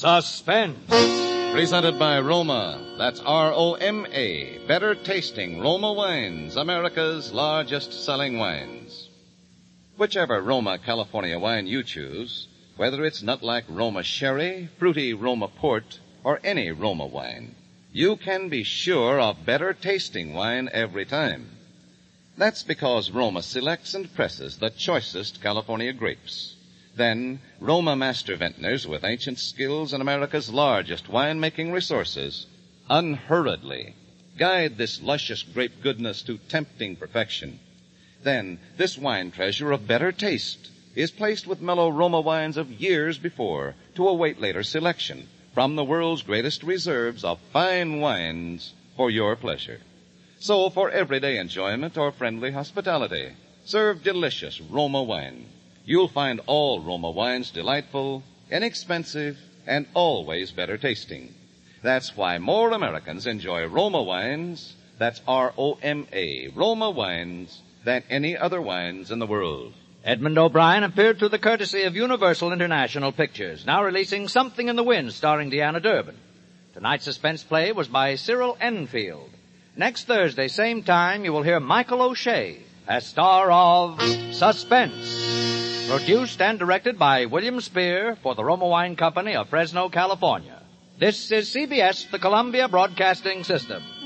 Suspense. Presented by Roma. That's R-O-M-A. Better tasting Roma wines, America's largest selling wines. Whichever Roma California wine you choose, whether it's nut-like Roma sherry, fruity Roma port, or any Roma wine, you can be sure of better tasting wine every time. That's because Roma selects and presses the choicest California grapes. Then, Roma master vintners with ancient skills and America's largest wine-making resources unhurriedly guide this luscious grape goodness to tempting perfection. Then, this wine treasure of better taste is placed with mellow Roma wines of years before to await later selection from the world's greatest reserves of fine wines for your pleasure. So, for everyday enjoyment or friendly hospitality, serve delicious Roma wine. You'll find all Roma wines delightful, inexpensive, and always better tasting. That's why more Americans enjoy Roma wines, that's R-O-M-A, Roma wines, than any other wines in the world. Edmund O'Brien appeared through the courtesy of Universal International Pictures, now releasing Something in the Wind starring Deanna Durbin. Tonight's suspense play was by Cyril Enfield. Next Thursday, same time, you will hear Michael O'Shea as star of Suspense. Produced and directed by William Spear for the Roma Wine Company of Fresno, California. This is CBS, the Columbia Broadcasting System.